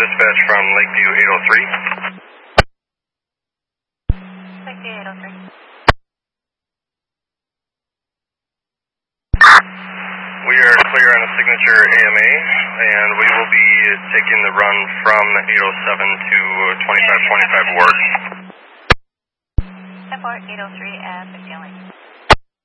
dispatch from Lakeview 803. Lakeview 803. We are clear on a signature AMA, and we will be taking the run from 807 to 2525 Ward. 10-4, 803 at 50 lane.